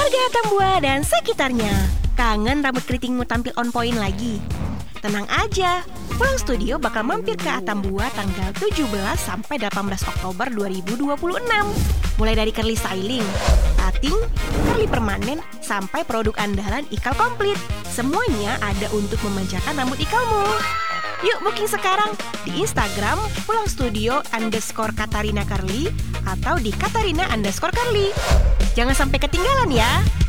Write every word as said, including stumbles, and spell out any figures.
Keluarga Atambua dan sekitarnya, kangen rambut keritingmu tampil on point lagi? Tenang aja, Pulang Studio bakal mampir ke Atambua tanggal tujuh belas sampai delapan belas Oktober dua ribu dua puluh enam. Mulai dari curly styling, cutting, curly permanen, sampai produk andalan ikal komplit. Semuanya ada untuk memanjakan rambut ikalmu. Yuk booking sekarang di Instagram Pulang Studio underscore Katarina Curly atau di Katarina underscore Curly. Jangan sampai ketinggalan ya.